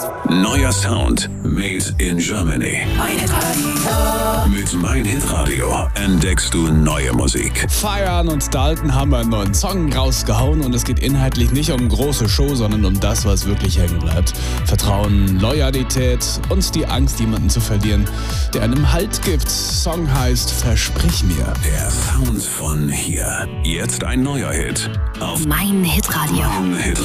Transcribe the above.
Neuer Sound made in Germany. Mein Hitradio. Mit Mein Hitradio entdeckst du neue Musik. Feiern und Dalton haben einen neuen Song rausgehauen und es geht inhaltlich nicht um große Show, sondern um das, was wirklich hängen bleibt. Vertrauen, Loyalität und die Angst, jemanden zu verlieren, der einem Halt gibt. Song heißt Versprich mir. Der Sound von hier. Jetzt ein neuer Hit auf Mein Hitradio. Mein Hitradio.